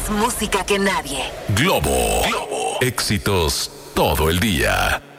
Más música que nadie. Globo. Éxitos todo el día.